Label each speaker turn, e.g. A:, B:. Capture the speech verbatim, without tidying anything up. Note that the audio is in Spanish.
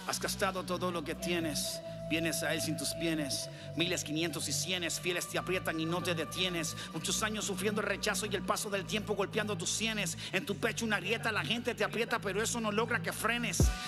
A: Has gastado todo lo que tienes. Vienes a Él sin tus bienes. Miles, quinientos y cienes. Fieles te aprietan y no te detienes. Muchos años sufriendo el rechazo y el paso del tiempo golpeando tus sienes. En tu pecho una grieta, la gente te aprieta, pero eso no logra que frenes.